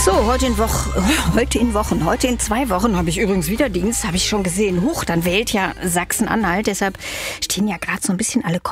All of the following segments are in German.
So, heute in 2 Wochen habe ich übrigens wieder Dienst, habe ich schon gesehen. Dann wählt ja Sachsen-Anhalt, deshalb stehen ja gerade so ein bisschen alle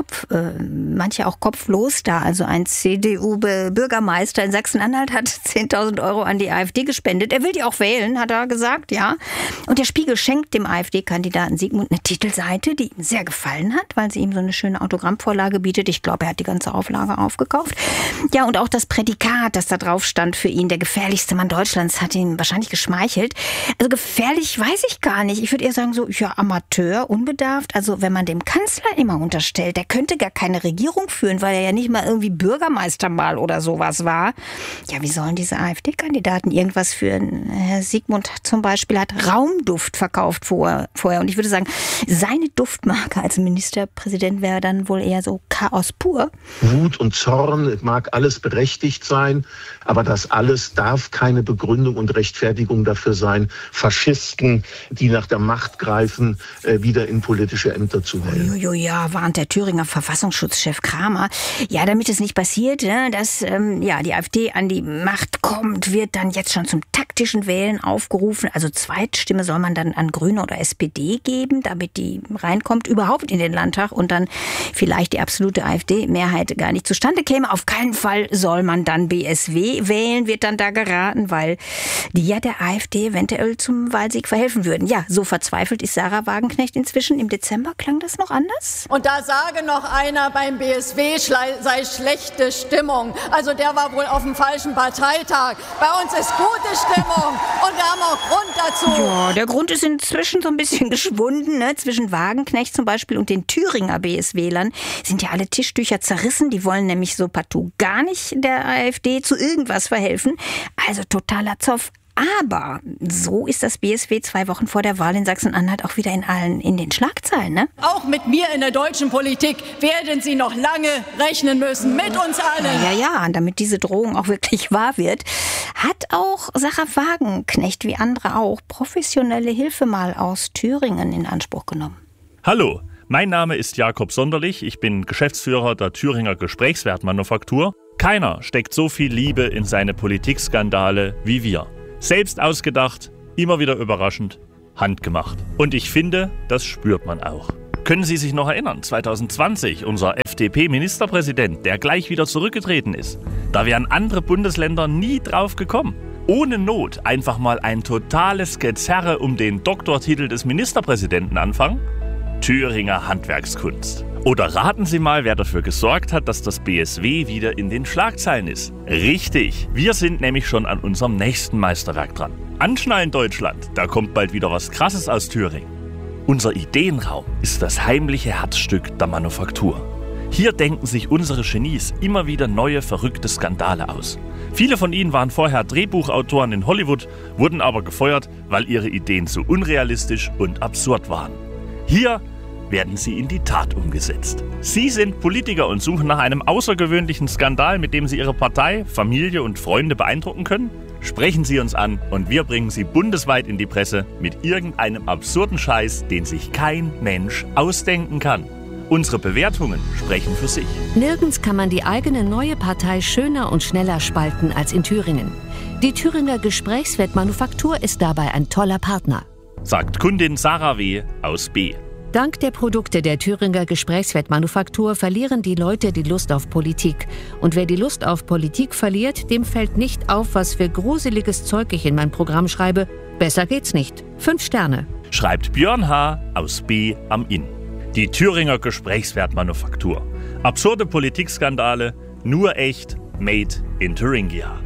manche auch kopflos da. Also ein CDU-Bürgermeister in Sachsen-Anhalt hat 10.000 € an die AfD gespendet. Er will die auch wählen, hat er gesagt, ja. Und der Spiegel schenkt dem AfD-Kandidaten Sigmund eine Titelseite, die ihm sehr gefallen hat, weil sie ihm so eine schöne Autogrammvorlage bietet. Ich glaube, er hat die ganze Auflage aufgekauft. Ja, und auch das Prädikat, das da drauf stand für ihn, der gefährlichste Mann Deutschlands, hat ihn wahrscheinlich geschmeichelt. Also gefährlich weiß ich gar nicht. Ich würde eher sagen so, ja, Amateur, unbedarft. Also wenn man dem Kanzler immer unterstellt, der könnte gar keine Regierung führen, weil er ja nicht mal irgendwie Bürgermeister mal oder sowas war. Ja, wie sollen diese AfD-Kandidaten irgendwas führen? Herr Sigmund zum Beispiel hat Raumduft verkauft vorher. Und ich würde sagen, seine Duftmarke als Ministerpräsident wäre dann wohl eher so Chaos pur. Wut und Zorn, mag alles berechtigt sein, aber das alles darf keine Begründung und Rechtfertigung dafür sein, Faschisten, die nach der Macht greifen, wieder in politische Ämter zu wählen. Ja, warnt der Thüringer Verfassungsschutzchef Kramer. Ja, damit es nicht passiert, dass die AfD an die Macht kommt, wird dann jetzt schon zum taktischen Wählen aufgerufen. Also Zweitstimme soll man dann an Grüne oder SPD geben, damit die reinkommt überhaupt in den Landtag und dann vielleicht die absolute AfD-Mehrheit gar nicht zustande käme. Auf keinen Fall soll man dann BSW wählen, wird dann da geraten, weil die ja der AfD eventuell zum Wahlsieg verhelfen würden. Ja, so verzweifelt ist Sarah Wagenknecht inzwischen. Im Dezember klang das noch anders? Und da sage noch einer, beim BSW sei schlechte Stimmung. Also der war wohl auf dem falschen Parteitag. Bei uns ist gute Stimmung und wir haben auch Grund dazu. Ja, der Grund ist inzwischen so ein bisschen geschwunden. Zwischen Wagenknecht zum Beispiel und den Thüringer BSWlern sind ja alle Tischtücher zerrissen. Die wollen nämlich so partout gar nicht der AfD zu irgendwas verhelfen. Also totaler Zoff. Aber so ist das BSW 2 Wochen vor der Wahl in Sachsen-Anhalt auch wieder in den Schlagzeilen, ne? Auch mit mir in der deutschen Politik werden Sie noch lange rechnen müssen, mit uns allen. Ja, damit diese Drohung auch wirklich wahr wird, hat auch Sarah Wagenknecht, wie andere auch, professionelle Hilfe mal aus Thüringen in Anspruch genommen. Hallo, mein Name ist Jakob Sonderlich, ich bin Geschäftsführer der Thüringer Gesprächswertmanufaktur. Keiner steckt so viel Liebe in seine Politikskandale wie wir. Selbst ausgedacht, immer wieder überraschend, handgemacht. Und ich finde, das spürt man auch. Können Sie sich noch erinnern, 2020, unser FDP-Ministerpräsident, der gleich wieder zurückgetreten ist. Da wären andere Bundesländer nie drauf gekommen. Ohne Not einfach mal ein totales Gezerre um den Doktortitel des Ministerpräsidenten anfangen? Thüringer Handwerkskunst. Oder raten Sie mal, wer dafür gesorgt hat, dass das BSW wieder in den Schlagzeilen ist. Richtig, wir sind nämlich schon an unserem nächsten Meisterwerk dran. Anschnallen Deutschland, da kommt bald wieder was Krasses aus Thüringen. Unser Ideenraum ist das heimliche Herzstück der Manufaktur. Hier denken sich unsere Genies immer wieder neue, verrückte Skandale aus. Viele von ihnen waren vorher Drehbuchautoren in Hollywood, wurden aber gefeuert, weil ihre Ideen zu unrealistisch und absurd waren. Hier werden sie in die Tat umgesetzt. Sie sind Politiker und suchen nach einem außergewöhnlichen Skandal, mit dem Sie Ihre Partei, Familie und Freunde beeindrucken können? Sprechen Sie uns an und wir bringen Sie bundesweit in die Presse mit irgendeinem absurden Scheiß, den sich kein Mensch ausdenken kann. Unsere Bewertungen sprechen für sich. Nirgends kann man die eigene neue Partei schöner und schneller spalten als in Thüringen. Die Thüringer Gesprächswertmanufaktur ist dabei ein toller Partner, sagt Kundin Sarah W. aus B. Dank der Produkte der Thüringer Gesprächswertmanufaktur verlieren die Leute die Lust auf Politik. Und wer die Lust auf Politik verliert, dem fällt nicht auf, was für gruseliges Zeug ich in mein Programm schreibe. Besser geht's nicht. 5 Sterne. Schreibt Björn H. aus B. am Inn. Die Thüringer Gesprächswertmanufaktur. Absurde Politikskandale, nur echt, made in Thuringia.